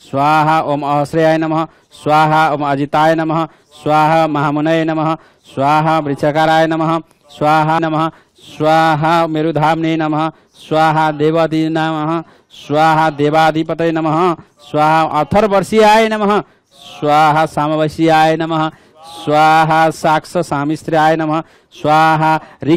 स्वाहा ओम अहस्रयाय नमः स्वाहा ओम अजिताय नमः स्वाहा महामुनये नमः स्वाहा वृक्षकाराय नमः स्वाहा नमः स्वाहा मेरुधाम्ने नमः स्वाहा देवादि नमः स्वाहा देवाधिपतये नमः स्वाहा अथर्वर्षीयाय नमः स्वाहा सामवशीयाय नमः स्वाहा साक्ष सामिश्राय नमः स्वाहा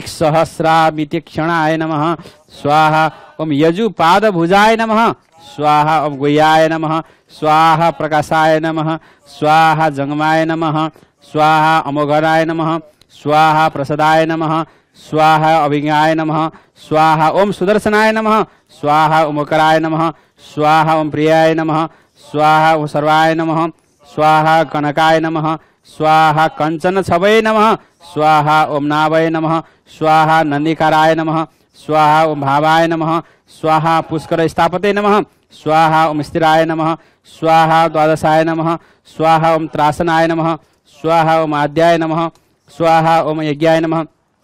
ऋक्सहस्रामितिक्षणाय नमः स्वाहा ओम यजुपादभुजाय नमः स्वाहा ओम गुह्याय नमः स्वाहा प्रकाशाय नमः स्वाहा जंगमाय नमः स्वाहा अमोघराय नमः स्वाहा प्रसदाय नमः स्वाहा अभिज्ञाय नमः स्वाहा ओम सुदर्शनाय नमः स्वाहा ओमकराय नमः स्वाहा ओम प्रियाय नमः स्वाहा ओम सर्वाय नमः स्वाहा कनकाय नमः स्वाहा कंचन छवये नमः स्वाहा ओम नाभये नमः स्वाहा नंदिकाराय नमः स्वाहा ओम भावाय नमः स्वाहा पुष्कर स्थापते नमः स्वाहा ओम स्थिराय नमः स्वाहा द्वादशाय नमः स्वाहा ओम त्रासनाय नमः स्वाहा ओम आद्याय नमः स्वाहा ओम यज्ञाय नमः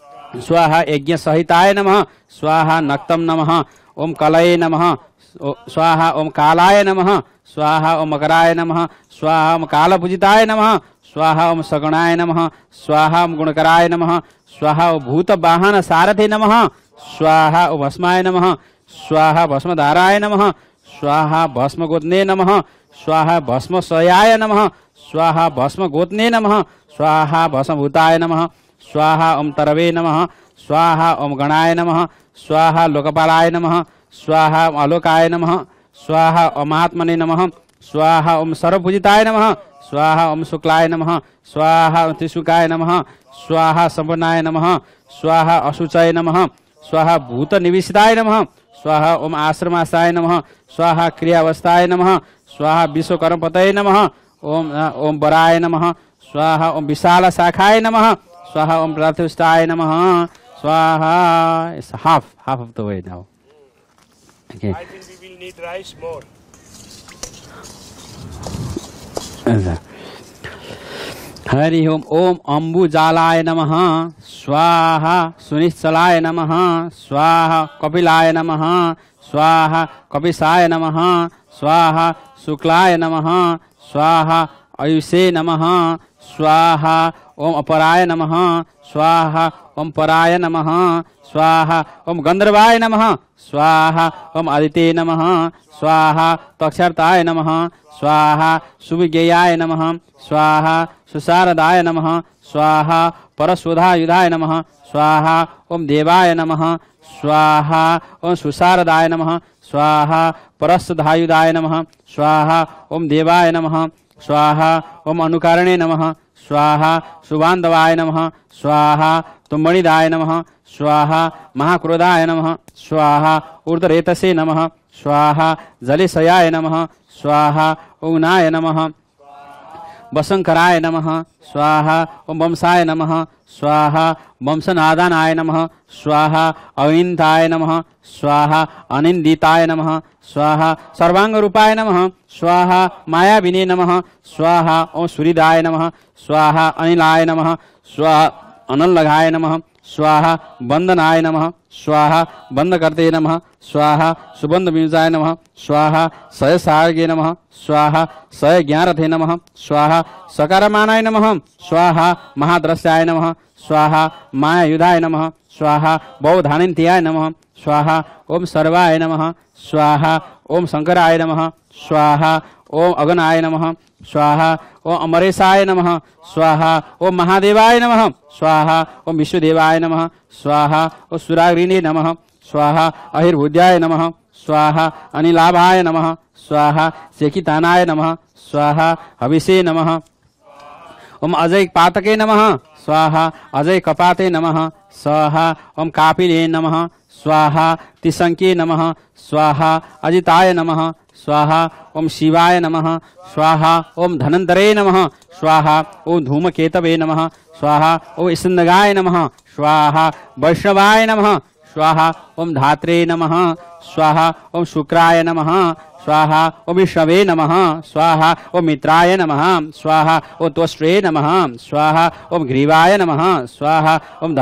स्वाहा यज्ञ सहिताय नमः स्वाहा नक्तम नमः ओम कलये नमः स्वाहा ओम कालाय नमः स्वाहा ओम मकराय नमः स्वाहा ओम कालपूजिताय नमः स्वाहा ओम सगुणाय नमः स्वाहा ओम गुणकराय नमः स्वाहा ओम भूतवाहन सारथे नमः स्वाहा ओम भस्माय नमः स्वाहा भस्मधाराय नमः स्वाहा भस्मगोत्ने नमः स्वाहा भस्मशयाय नमः स्वाहा भस्मगोत्ने नमः स्वाहा भस्मभूताय नमः स्वाहा ओम तरवे नमः स्वाहा ओम गणाय नमः स्वाहा लोकपालाय नमः स्वाहा ओम आलोकाय नमः स्वाहा ओम आत्मने नमः स्वाहा ओम सर्वपूजिताय नमः स्वाहा ओम शुक्लाय नमः स्वाहा ओम त्रिशुकाय नमः स्वाहा संपन्नाय नमः स्वाहा अशुचय नमः स्वाहा भूत निविष्टाय नमः स्वाहा ओम आश्रमासाय नमः स्वाहा क्रियावस्थाय नमः स्वाहा विश्वकर्मपतये नमः ओम ओम वराय नमः स्वाहा ओम विशाल शाखाय नमः स्वाहा ओम प्रातुष्टाय नमः स्वाहा. It's half of the way now. Okay. I think we will need rice more. Hari Om Om अम्बुजालाय नमः स्वाहा सुनिश्चलाय नमः स्वाहा कपिलाय नमः स्वाहा कपिशाय नमः स्वाहा शुक्लाय नमः स्वाहा आयुषे नमः स्वाहा ओम अपराय नमः स्वाहा ओम पराय नमः स्वाहा ओम गंधर्वाय नमः स्वाहा ओम आदित्ये नमः स्वाहा तक्षर्ताय नमः स्वाहा सुविज्ञेयाय नमः स्वाहा सुशारदाय नमः स्वाहा परशोधायुधाय नमः स्वाहा ओम देवाय नमः स्वाहा ओम सुशारदाय नमः स्वाहा परशोधायुधाय नमः स्वाहा ओम देवाय नमः स्वाहा ओम अनुकारणे नमः स्वाहा शुभांधवाय नमः स्वाहा तुम्बणिदाय नमः स्वाहा महाक्रोधाय नमः स्वाहा ऊर्ध्वरेतसे नमः स्वाहा जलेशयाय नमः स्वाहा उग्नाय नमः वसंकराय नमः स्वाहा ओम वंशाय नमः स्वाहा वंशनादानाय नमः स्वाहा अविन्दाय नमः स्वाहा अनिन्दिताय नमः स्वाहा सर्वांगरूपाय नमः स्वाहा मायाविने नमः स्वाहा ओम सूर्यदाय नमः स्वाहा अनिलाय नमः स्वाहा अनलघाय नमः स्वाहा बंदनाय नमः स्वाहा बंदकर्ते नमः स्वाहा सुबंध विंजाय नमः स्वाहा सयसार्गे नमः स्वाहा सय ज्ञारथे नमः स्वाहा सकारमानाय नमः स्वाहा महाद्रश्याय नमः स्वाहा मायायुधाय नमः स्वाहा बहुधानिन्त्याय नमः स्वाहा ओम सर्वाय नमः स्वाहा ओम शंकराय नमः स्वाहा ओम अगनाय नमः स्वाहा ओम अमरेशाय नमः स्वाहा ओम महादेवाय नमः स्वाहा ओम विश्वदेवाय नमः स्वाहा ओम सुराग्रिणे नमः स्वाहा अहिर्भुजाय नमः स्वाहा अनिलाभाय नमः स्वाहा शेखितानाय नमः स्वाहा हविषे नमः ओम अजय पातके नमः स्वाहा अजय कपाते नमः स्वाहा ओम कापिले नमः स्वाहा तिशंके नमः स्वाहा अजिताय नमः स्वाहा ओम शिवाय नमः स्वाहा ओम धनंतरे नमः स्वाहा ओम धूमकेतवे नमः स्वाहा ओम स्कंदगाय नमः स्वाहा वैष्णवाय नमः स्वाहा ओम धात्रे नमः स्वाहा ओम शुक्राय नमः स्वाहा ओम विष्णवे नमः स्वाहा ओम मित्राय नमः स्वाहा ओम त्वष्ट्रे नमः स्वाहा ओम ग्रीवाय नमः स्वाहा ओम